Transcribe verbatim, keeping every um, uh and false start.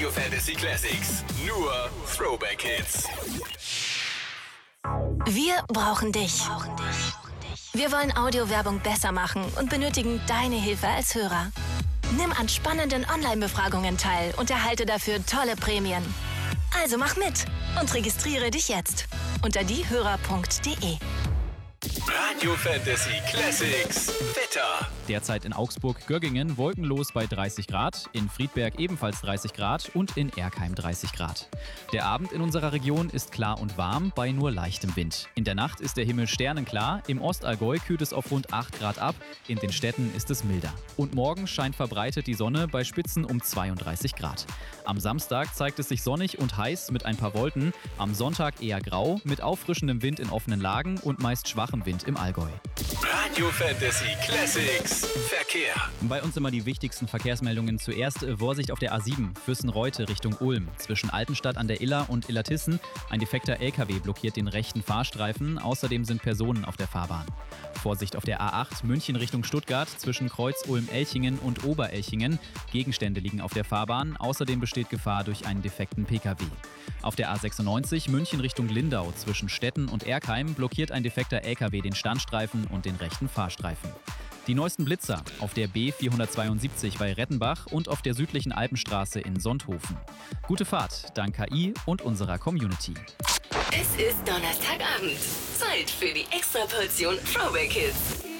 Fantasy Classics. Nur Throwback Hits. Wir brauchen dich. Wir wollen Audiowerbung besser machen und benötigen deine Hilfe als Hörer. Nimm an spannenden Online-Befragungen teil und erhalte dafür tolle Prämien. Also mach mit und registriere dich jetzt unter diehörer punkt de. Radio Fantasy Classics. Wetter. Derzeit in Augsburg-Göggingen wolkenlos bei dreißig Grad, in Friedberg ebenfalls dreißig Grad und in Erkheim dreißig Grad. Der Abend in unserer Region ist klar und warm bei nur leichtem Wind. In der Nacht ist der Himmel sternenklar, im Ostallgäu kühlt es auf rund acht Grad ab, in den Städten ist es milder. Und morgen scheint verbreitet die Sonne bei Spitzen um zweiunddreißig Grad. Am Samstag zeigt es sich sonnig und heiß mit ein paar Wolken, am Sonntag eher grau mit auffrischendem Wind in offenen Lagen und meist schwachem Wind im Allgäu. Radio Fantasy Classics. Verkehr. Bei uns immer die wichtigsten Verkehrsmeldungen. Zuerst Vorsicht auf der A sieben, Füssen-Reute Richtung Ulm. Zwischen Altenstadt an der Iller und Illertissen. Ein defekter L K W blockiert den rechten Fahrstreifen. Außerdem sind Personen auf der Fahrbahn. Vorsicht auf der A acht, München Richtung Stuttgart. Zwischen Kreuz Ulm-Elchingen und Oberelchingen. Gegenstände liegen auf der Fahrbahn. Außerdem besteht Gefahr durch einen defekten P K W. Auf der A sechsundneunzig, München Richtung Lindau. Zwischen Stetten und Erkheim blockiert ein defekter L K W den Standstreifen und den rechten Fahrstreifen. Die neuesten Blitzer auf der B vierhundertzweiundsiebzig bei Rettenbach und auf der südlichen Alpenstraße in Sonthofen. Gute Fahrt, dank K I und unserer Community. Es ist Donnerstagabend. Zeit für die Extraportion Throwback Hits.